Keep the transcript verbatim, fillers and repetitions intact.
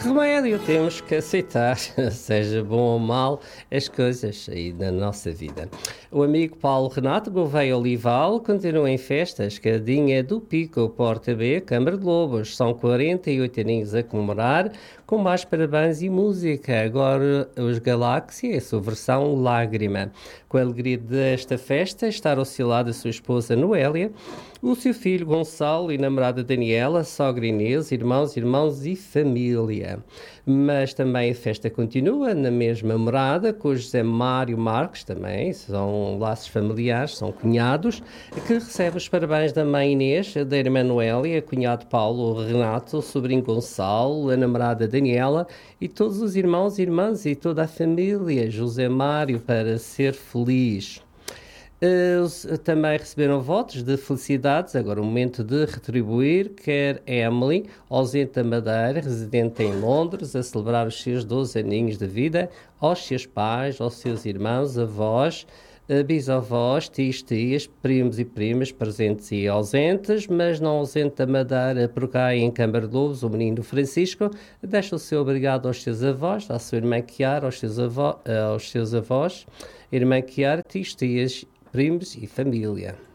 Que remédio? Temos que aceitar, seja bom ou mal, as coisas aí na nossa vida. O amigo Paulo Renato Gouveia Olival continua em festa, a escadinha do Pico Porta B, Câmara de Lobos. São quarenta e oito aninhos a comemorar, com mais parabéns e música. Agora os Galáxia, a sua versão Lágrima. Com a alegria desta festa, estar ao seu lado a sua esposa Noélia, o seu filho Gonçalo e namorada Daniela, sogra Inês, irmãos, irmãos e família. Mas também a festa continua na mesma morada, com o José Mário Marques também, são laços familiares, são cunhados, que recebe os parabéns da mãe Inês, da irmã Noélia, cunhado Paulo Renato, o sobrinho Gonçalo, a namorada Daniela e todos os irmãos, irmãs e toda a família, José Mário, para ser feliz. Uh, também receberam votos de felicidades, agora o momento de retribuir, quer Emily, ausente da Madeira, residente em Londres, a celebrar os seus doze aninhos de vida, aos seus pais, aos seus irmãos, avós, uh, bisavós, tios, tias, primos e primas, presentes e ausentes, mas não ausente da Madeira, por cá em Câmara de Lobos, o menino Francisco, deixa o seu obrigado aos seus avós, à sua irmã Chiara, aos seus, avó, uh, aos seus avós, irmã Chiara, tios, tias, primos e família.